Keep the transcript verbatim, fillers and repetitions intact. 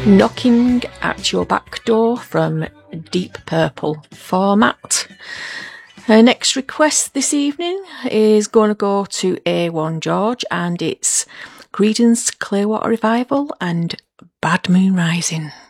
Knocking at Your Back Door from Deep Purple format. Her next request this evening is going to go to A one George, and it's Creedence Clearwater Revival and Bad Moon Rising.